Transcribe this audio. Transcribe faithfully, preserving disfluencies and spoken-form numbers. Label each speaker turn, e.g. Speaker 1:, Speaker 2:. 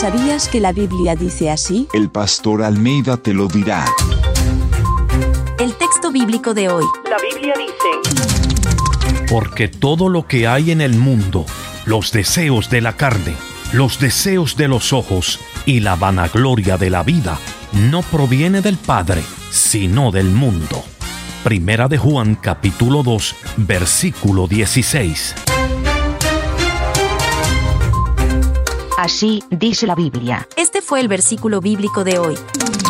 Speaker 1: ¿Sabías que la Biblia dice así?
Speaker 2: El pastor Almeida te lo dirá.
Speaker 3: El texto bíblico de hoy.
Speaker 4: La Biblia dice:
Speaker 5: Porque todo lo que hay en el mundo, los deseos de la carne, los deseos de los ojos y la vanagloria de la vida, no proviene del Padre, sino del mundo. Primera de Juan, capítulo dos, versículo dieciséis.
Speaker 6: Así dice la Biblia.
Speaker 3: Este fue el versículo bíblico de hoy.